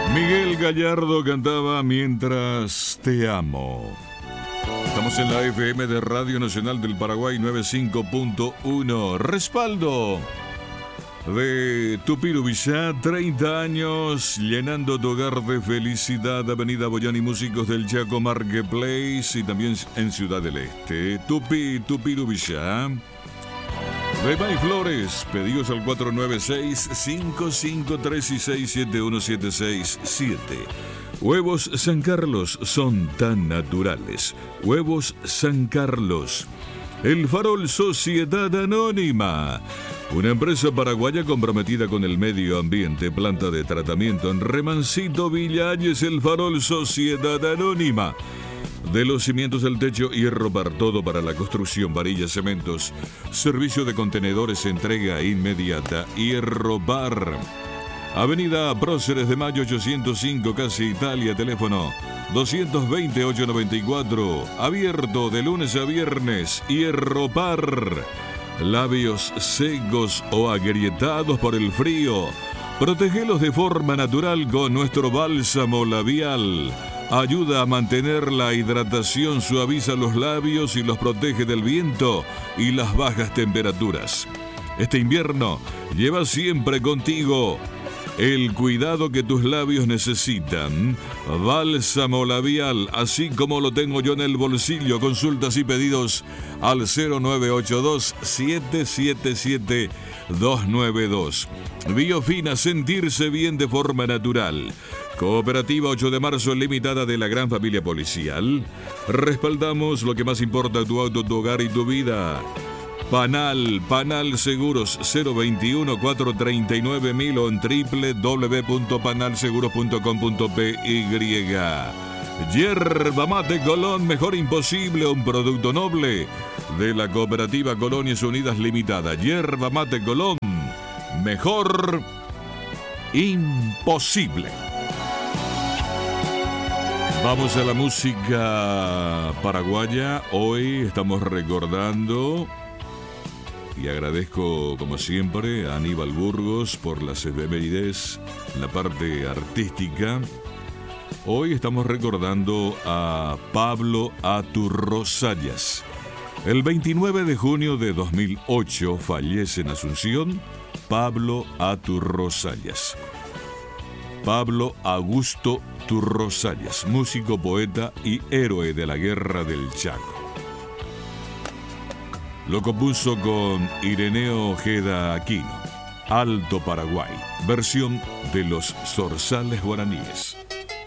Miguel Gallardo cantaba Mientras te amo. Estamos en la FM de Radio Nacional del Paraguay 95.1. Respaldo de Tupirubillá, 30 años llenando tu hogar de felicidad. Avenida Boyani, Músicos del Chaco Marketplace y también en Ciudad del Este. Tupirubillá. Beba y Flores, pedidos al 496-553-671-767. Huevos San Carlos son tan naturales. Huevos San Carlos. El Farol Sociedad Anónima, una empresa paraguaya comprometida con el medio ambiente, planta de tratamiento en Remancito, Villa Ayes. El Farol Sociedad Anónima. De los cimientos del techo, hierro para todo para la construcción, varillas, cementos. Servicio de contenedores, entrega inmediata. Hierro Bar. Avenida Próceres de Mayo 805, Casi Italia. Teléfono 220-894. Abierto de lunes a viernes. Hierro Bar. Labios secos o agrietados por el frío. Protégelos de forma natural con nuestro bálsamo labial. Ayuda a mantener la hidratación, suaviza los labios y los protege del viento y las bajas temperaturas. Este invierno lleva siempre contigo el cuidado que tus labios necesitan. Bálsamo labial, así como lo tengo yo en el bolsillo. Consultas y pedidos al 0982-777-292. Biofina, sentirse bien de forma natural. Cooperativa 8 de marzo limitada de la gran familia policial. Respaldamos lo que más importa: tu auto, tu hogar y tu vida. Panal Seguros 021-439-1000 o en www.panalseguros.com.py. Yerba Mate Colón, mejor imposible, un producto noble de la Cooperativa Colonias Unidas Limitada. Yerba Mate Colón, mejor imposible. Vamos a la música paraguaya. Hoy estamos recordando, y agradezco como siempre a Aníbal Burgos por las efemérides en la parte artística. Hoy estamos recordando a Pablo Aturrosayas. El 29 de junio de 2008 fallece en Asunción Pablo Aturrosayas. Pablo Augusto Turrosayas, músico, poeta y héroe de la Guerra del Chaco. Lo compuso con Ireneo Ojeda Aquino. Alto Paraguay, versión de los Zorzales Guaraníes.